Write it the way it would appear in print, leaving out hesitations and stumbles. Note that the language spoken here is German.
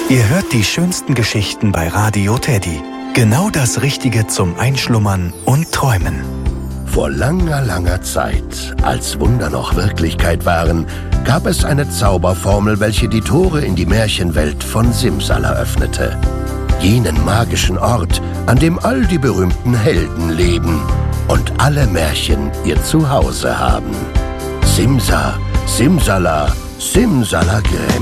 Ihr hört die schönsten Geschichten bei Radio Teddy. Genau das Richtige zum Einschlummern und Träumen. Vor langer, langer Zeit, als Wunder noch Wirklichkeit waren, gab es eine Zauberformel, welche die Tore in die Märchenwelt von Simsala öffnete. Jenen magischen Ort, an dem all die berühmten Helden leben und alle Märchen ihr Zuhause haben. Simsa, Simsala, Simsalagrim.